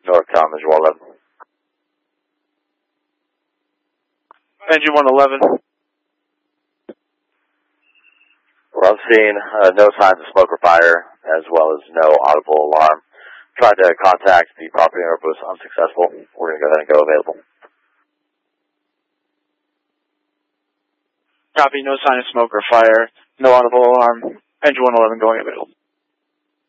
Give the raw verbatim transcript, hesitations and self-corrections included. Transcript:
Northcom, Engine one eleven. Engine one eleven. Well, I'm seeing uh, no signs of smoke or fire, as well as no audible alarm. Tried to contact the property owner, but was unsuccessful. We're going to go ahead and go available. Copy, no sign of smoke or fire, no audible alarm. Engine one eleven going available.